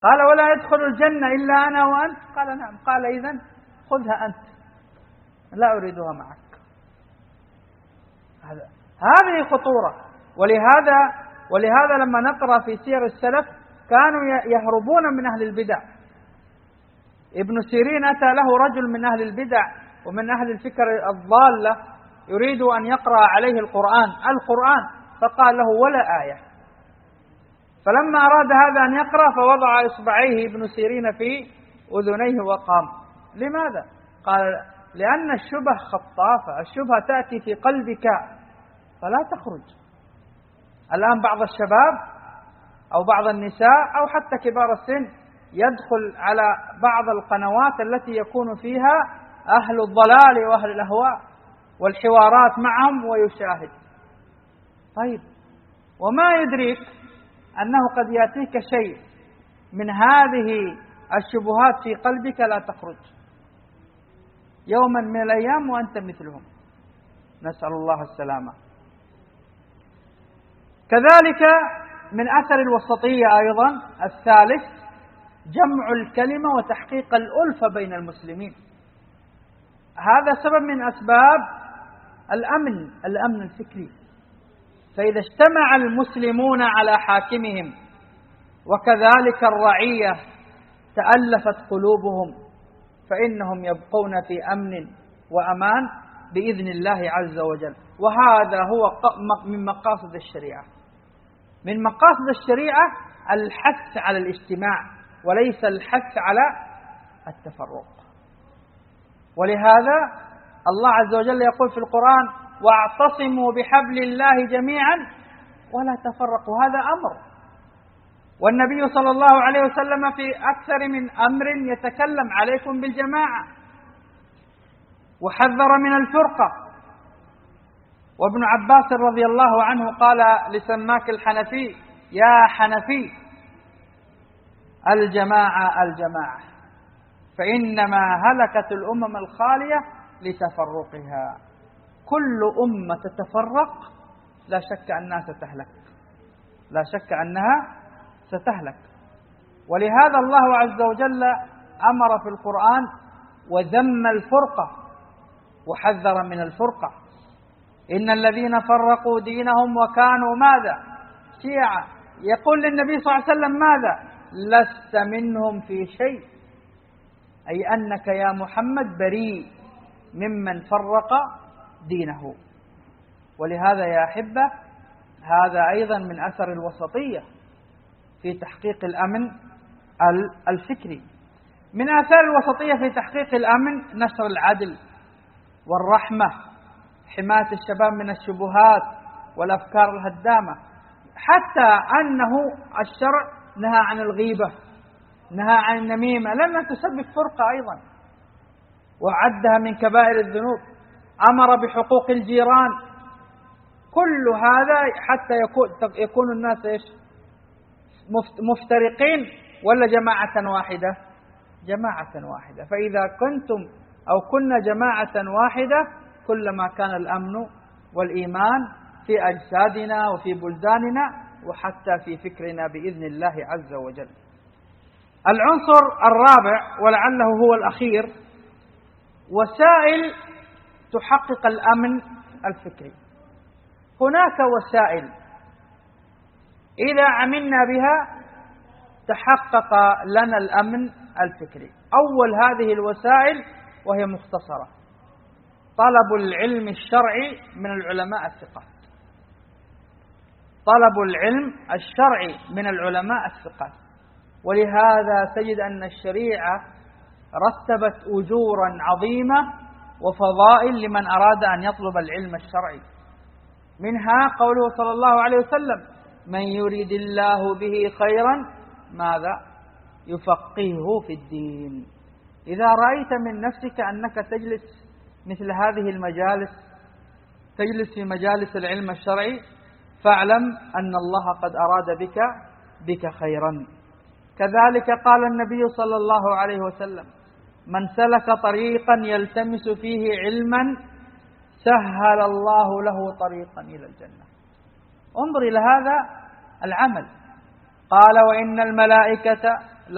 قال ولا يدخل الجنة إلا أنا وأنت؟ قال نعم. قال إذن خذها أنت، لا أريدها معك. هذه خطورة. ولهذا لما نقرأ في سير السلف كانوا يهربون من أهل البدع. ابن سيرين أتى له رجل من أهل البدع ومن أهل الفكر الضالة يريد أن يقرأ عليه القرآن، فقال له ولا آية. فلما أراد هذا أن يقرأ فوضع إصبعيه ابن سيرين في أذنيه وقام. لماذا؟ قال لأن الشبه خطافة، الشبهة تأتي في قلبك فلا تخرج. الآن بعض الشباب أو بعض النساء أو حتى كبار السن يدخل على بعض القنوات التي يكون فيها أهل الضلال وأهل الأهواء والحوارات معهم ويشاهد. طيب وما يدريك أنه قد يأتيك شيء من هذه الشبهات في قلبك لا تخرج يوما من الأيام وأنت مثلهم، نسأل الله السلامة. كذلك من أثر الوسطية أيضا الثالث جمع الكلمة وتحقيق الألفة بين المسلمين. هذا سبب من أسباب الأمن الفكري. فإذا اجتمع المسلمون على حاكمهم وكذلك الرعية تألفت قلوبهم فإنهم يبقون في أمن وأمان بإذن الله عز وجل. وهذا هو من مقاصد الشريعة. من مقاصد الشريعة الحث على الاجتماع وليس الحث على التفرق. ولهذا الله عز وجل يقول في القرآن واعتصموا بحبل الله جميعا ولا تفرقوا. هذا أمر، والنبي صلى الله عليه وسلم في أكثر من أمر يتكلم عليكم بالجماعة وحذر من الفرقة. وابن عباس رضي الله عنه قال لسماك الحنفي يا حنفي الجماعة الجماعة فإنما هلكت الأمم الخالية لتفرقها. كل أمة تتفرق لا شك أنها ستهلك، لا شك أنها ستهلك. ولهذا الله عز وجل أمر في القرآن وذم الفرقة وحذر من الفرقة. إن الذين فرقوا دينهم وكانوا ماذا؟ شيعا. يقول للنبي صلى الله عليه وسلم ماذا؟ لست منهم في شيء، أي أنك يا محمد بريء ممن فرق دينه. ولهذا يا أحبة هذا أيضا من أثر الوسطية في تحقيق الأمن الفكري. من آثار الوسطية في تحقيق الأمن نشر العدل والرحمة، حماية الشباب من الشبهات والأفكار الهدامة، حتى أنه الشرع نهى عن الغيبة، نهى عن النميمة لأنها تسبب فرقة أيضا وعدها من كبائر الذنوب، أمر بحقوق الجيران. كل هذا حتى يكون الناس إيش؟ مفترقين ولا جماعة واحدة؟ جماعة واحدة. فإذا كنتم أو كنا جماعة واحدة كلما كان الأمن والإيمان في أجسادنا وفي بلداننا وحتى في فكرنا بإذن الله عز وجل. العنصر الرابع ولعله هو الأخير وسائل تحقق الأمن الفكري. هناك وسائل إذا عملنا بها تحقق لنا الأمن الفكري. أول هذه الوسائل وهي مختصرة: طلب العلم الشرعي من العلماء الثقات. طلب العلم الشرعي من العلماء الثقات. ولهذا تجد أن الشريعة رتبت أجورا عظيمة وفضائل لمن أراد أن يطلب العلم الشرعي. منها قوله صلى الله عليه وسلم: من يريد الله به خيرا ماذا؟ يفقهه في الدين. إذا رأيت من نفسك أنك تجلس مثل هذه المجالس، تجلس في مجالس العلم الشرعي، فاعلم أن الله قد أراد بك خيرا. كذلك قال النبي صلى الله عليه وسلم: من سلك طريقا يلتمس فيه علما سهل الله له طريقا إلى الجنة. انظر إلى هذا العمل. قال: وإن الملائكة